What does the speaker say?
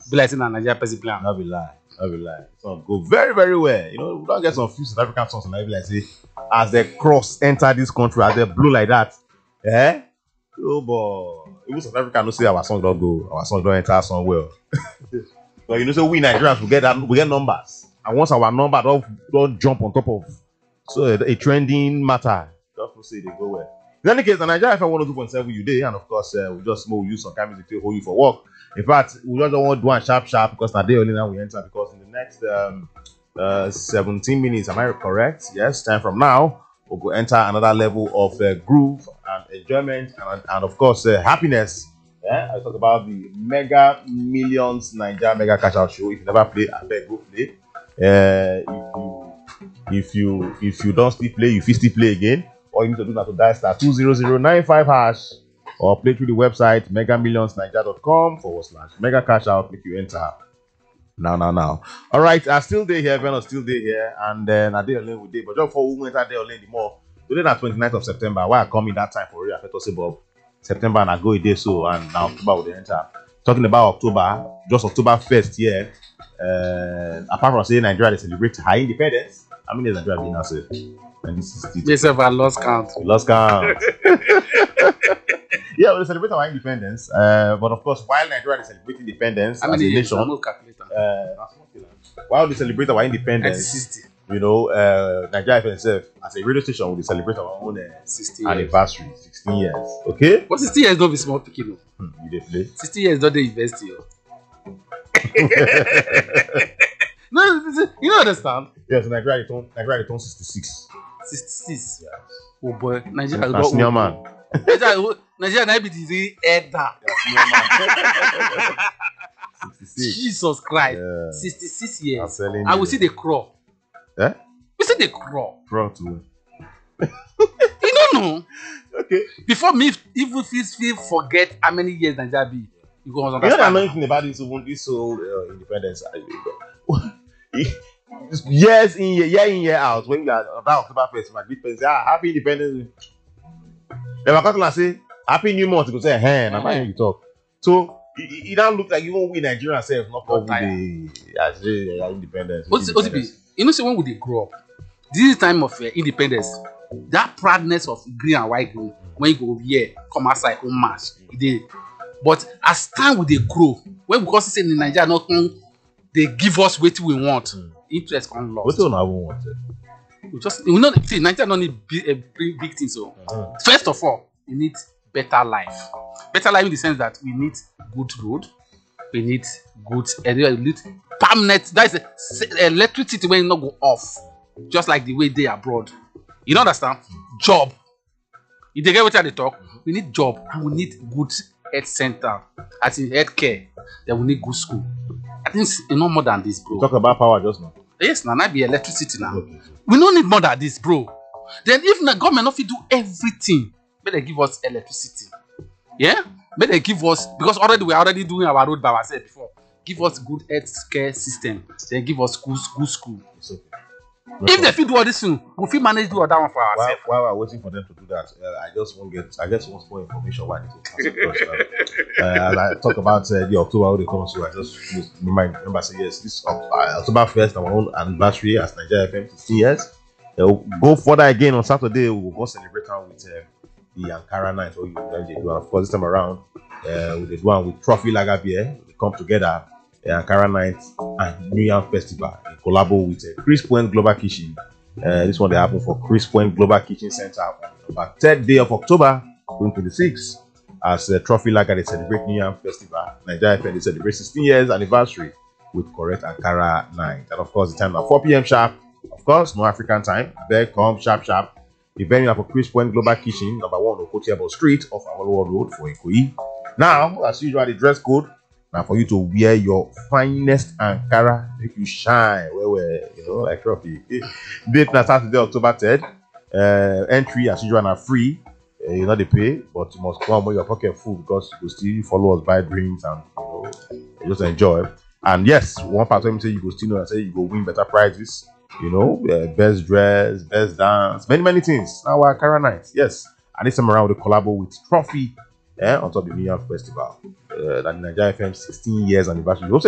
Be like in a Nigeria person plan. Not be lie. Song go very, very well. You know, we don't get some few South African songs and I be like say, as the cross enter this country, as they blow like that. Eh? Oh boy. Even South Africa no say our song don't go, our song don't enter song well. But you know, so we Nigerians we get numbers. And once our number don't jump on top of so a trending matter, just say they go well. In any case, the Nigeria FM 102.7 you day, and of course, we just know we use some kind of music to hold you for work. In fact, we just don't want to do one sharp because today only now we enter because in the next 17 minutes, am I correct? Yes, time from now, we'll go enter another level of groove and enjoyment and of course, happiness. Yeah, I talk about the Mega Millions Nigeria Mega Cash Out Show. If you never play, I beg go play. If you don't still play, you still play again. All you need to do is to dial star 20095 hash or play through the website megamillionsnigeria.com/mega cash out. Make you enter now. All right, I still there here, Venom still there here, and then I did a little day, but just for who enter there only more. Today na 29th of September. Why I come in that time for real? I felt say Bob September and I go a day so, and now October will enter. Talking about October, just October 1st here. Apart from saying Nigeria they celebrate high independence, how many days Nigeria been now say? And this is They say I lost count. Yeah, we celebrate our independence. But of course, while Nigeria is celebrating independence as a nation, while we celebrate our independence, you know, Nigeria itself as a radio station, we celebrate our own 16 anniversary, 16 years. Okay? But 16 years don't be small picking. You did play. 16 years don't they invest you. No, you don't understand. Yes, Nigeria turned 66. 66. Yes. Oh boy, Nigeria got senior man. Nigeria now be the elder. 66. Jesus Christ. Yeah. 66 years. I will see the crow. Eh? We see the crow. Crow too. You don't know. Okay. Before me, if we forget how many years Nigeria be, you go understand. You know the annoying thing about this whole independence. Year in year out, when you are about October 1st, my big friends say, happy independence. They were coming and say, happy new month. You go say, hey, I'm not hearing you talk. So it don't look like even we Nigerians self not cover the independence. You know, say when we dey grow up, this time of independence, that proudness of green and white green, when you go here, come outside, come march, but as time we dey grow, when we say in Nigeria, not they give us what we want. Interest come lost. What do you want? We know Nigeria don't need big things. So first of all, we need better life. Better life in the sense that we need good road, we need good permanent. That is electricity when it not go off, just like the way they abroad. You don't understand? Job. If they get what they talk, we need job and we need good health center, as in health care. Then we need good school. I think it's no more than this, bro. You talk about power just now. Yes, now be electricity now. Okay. We don't need more than this, bro. Then if the government not do everything, but they give us electricity. Yeah? But they give us, because already we are already doing our road by ourselves before. Give us good health care system. Then give us school. It's okay. If they fit do all this thing, we fit manage do other one for ourselves. While we're waiting for them to do that, I just want more information why they take as I talk about the October when they come to, I just remember say yes, this October 1st, our own anniversary as Nigeria FM 16 years. We'll go further again on Saturday. We'll go celebrate with the Ankara night. Or you guys do, and of course this time around, we did one with Trophy Lager Beer. We come together. Ankara night and New Yam Festival in collabo with Chris Point Global Kitchen. This one they happen for Chris Point Global Kitchen Center on the 3rd day of October 2026 as Trophy Lager they celebrate New Yam Festival. Nigeria FM they celebrate 16 years anniversary with correct Ankara night, and of course the time at 4 p.m. sharp. Of course, no African time. There come sharp. The venue for Chris Point Global Kitchen, number 1 Okotiabo Street off Awolowo Road for Ikoyi. Now, as usual, the dress code. Now for you to wear your finest Ankara, make you shine. Like Trophy. Date na Saturday, October 3rd. Entry as usual are free. You know they pay, but you must come with your pocket full because you go still follow us buy drinks and just enjoy. And yes, one part of me say you go still know and say you go win better prizes. Best dress, best dance, many things. Now Ankara night, yes. And this time around we collabo with Trophy. On top of the New York Festival, that Nigeria FM 16 years anniversary.